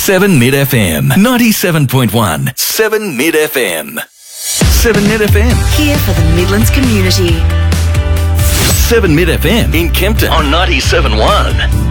7 Mid FM. 97.1. 7 Mid FM. 7 Mid FM. Here for the Midlands community. 7 Mid FM in Kempton on 97.1.